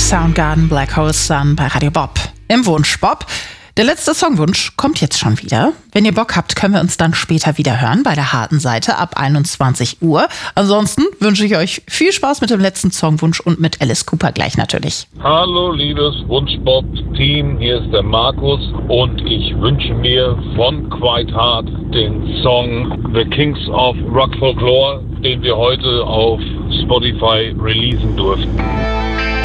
Soundgarden, Black Hole Sun bei Radio Bob. Im Wunsch Bob. Der letzte Songwunsch kommt jetzt schon wieder. Wenn ihr Bock habt, können wir uns dann später wieder hören bei der harten Seite ab 21 Uhr. Ansonsten wünsche ich euch viel Spaß mit dem letzten Songwunsch und mit Alice Cooper gleich natürlich. Hallo liebes Wunschbob-Team, hier ist der Markus und ich wünsche mir von Quite Hard den Song The Kings of Rock Folklore, den wir heute auf Spotify releasen durften.